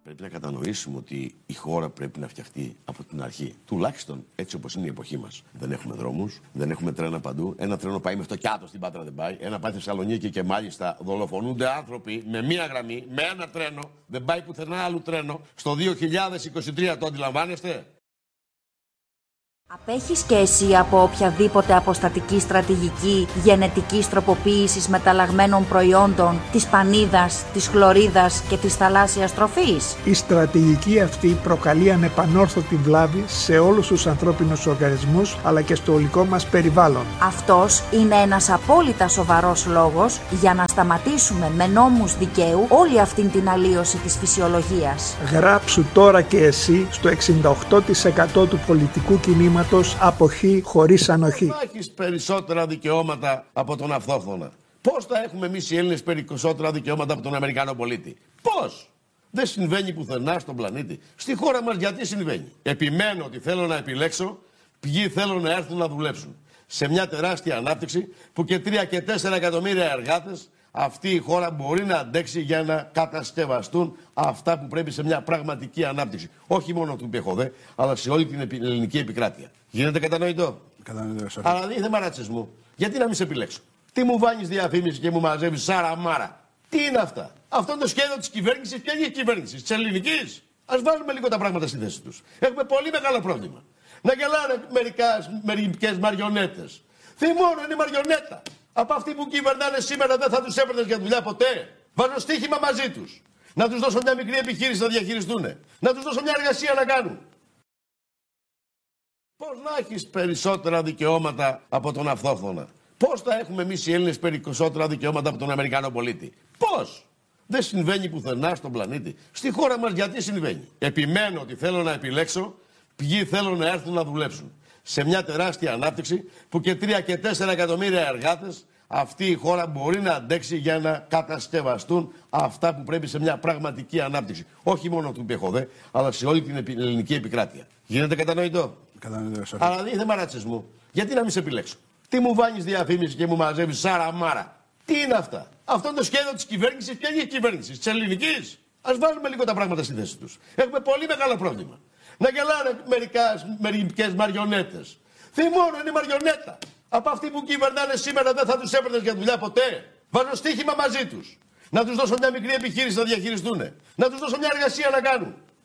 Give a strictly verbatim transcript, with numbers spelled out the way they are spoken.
Πρέπει να κατανοήσουμε ότι η χώρα πρέπει να φτιαχτεί από την αρχή. Τουλάχιστον έτσι όπως είναι η εποχή μας. Δεν έχουμε δρόμους, δεν έχουμε τρένα παντού. Ένα τρένο πάει μέχρι το Κιάτο, στην Πάτρα δεν πάει. Ένα πάει στη Θεσσαλονίκη και μάλιστα δολοφονούνται άνθρωποι με μία γραμμή, με ένα τρένο. Δεν πάει πουθενά άλλο τρένο. Στο δύο χιλιάδες είκοσι τρία το αντιλαμβάνεστε? Απέχεις και εσύ από οποιαδήποτε αποστατική στρατηγική γενετικής τροποποίησης μεταλλαγμένων προϊόντων, της πανίδας, της χλωρίδας και της θαλάσσιας τροφής? Η στρατηγική αυτή προκαλεί ανεπανόρθωτη βλάβη σε όλους τους ανθρώπινους οργανισμούς αλλά και στο ολικό μας περιβάλλον. Αυτός είναι ένας απόλυτα σοβαρός λόγος για να σταματήσουμε με νόμους δικαίου όλη αυτήν την αλλίωση της φυσιολογίας. Γράψου τώρα και εσύ στο εξήντα οκτώ τοις εκατό του πολιτικού κινήματος αποχή χωρίς ανοχή. Πώς θα έχεις περισσότερα δικαιώματα από τον αυτόχθονα? Πώς θα έχουμε εμείς οι Έλληνες περισσότερα δικαιώματα από τον Αμερικανό πολίτη? Πώς? Δεν συμβαίνει πουθενά στον πλανήτη. Στη χώρα μας γιατί συμβαίνει? Επιμένω ότι θέλω να επιλέξω ποιοι θέλουν να έρθουν να δουλέψουν. Σε μια τεράστια ανάπτυξη που και τρία και τέσσερα εκατομμύρια εργάτες αυτή η χώρα μπορεί να αντέξει για να κατασκευαστούν αυτά που πρέπει σε μια πραγματική ανάπτυξη. Όχι μόνο του ΠΕΧΟΔΕ, αλλά σε όλη την ελληνική επικράτεια. Γίνεται κατανοητό? Κατανοητό. Αλλά δεν είναι θέμα ρατσισμού. Γιατί να μην σε επιλέξω? Τι μου βάνεις διαφήμιση και μου μαζεύεις σάρα μάρα? Τι είναι αυτά? Αυτό είναι το σχέδιο της κυβέρνησης. Ποια είναι η κυβέρνηση? Της ελληνικής? Ας βάλουμε λίγο τα πράγματα στη θέση τους. Έχουμε πολύ μεγάλο πρόβλημα. Να γελάνε μερικές μαριονέτες. Θυμώνω, είναι μαριονέτα. Από αυτοί που κυβερνάνε σήμερα δεν θα τους έπαιρνες για δουλειά ποτέ. Βάζω στοίχημα μαζί τους. Να τους δώσω μια μικρή επιχείρηση να διαχειριστούν. Να τους δώσω μια εργασία να κάνουν. Πώς να έχεις περισσότερα δικαιώματα από τον αυτόχθονα? Πώς θα έχουμε εμείς οι Έλληνες περισσότερα δικαιώματα από τον Αμερικανό πολίτη? Πώς? Δεν συμβαίνει πουθενά στον πλανήτη. Στη χώρα μας γιατί συμβαίνει? Επιμένω ότι θέλω να επιλέξω ποιοι θέλουν να έρθουν να δουλέψουν. Σε μια τεράστια ανάπτυξη που και τρία και τέσσερα εκατομμύρια εργάτες αυτή η χώρα μπορεί να αντέξει για να κατασκευαστούν αυτά που πρέπει σε μια πραγματική ανάπτυξη. Όχι μόνο του ΠΕΧΟΔΕ, αλλά σε όλη την ελληνική επικράτεια. Γίνεται κατανοητό? Κατανοητό. Αλλά δεν είναι θέμα ρατσισμού. Γιατί να μην σε επιλέξω? Τι μου βάνεις διαφήμιση και μου μαζεύεις σάρα μάρα? Τι είναι αυτά? Αυτό είναι το σχέδιο της κυβέρνησης. Ποια είναι η κυβέρνηση? Της ελληνικής? Ας βάλουμε λίγο τα πράγματα στη θέση τους. Έχουμε πολύ μεγάλο πρόβλημα. Να γελάνε μερικές μαριονέτες. Θυμώνω, είναι μαριονέτα. Από αυτοί που κυβερνάνε σήμερα δεν θα τους έπαιρνες για δουλειά ποτέ. Βάζω στοίχημα μαζί τους. Να τους δώσω μια μικρή επιχείρηση να διαχειριστούν. Να τους δώσω μια εργασία να κάνουν.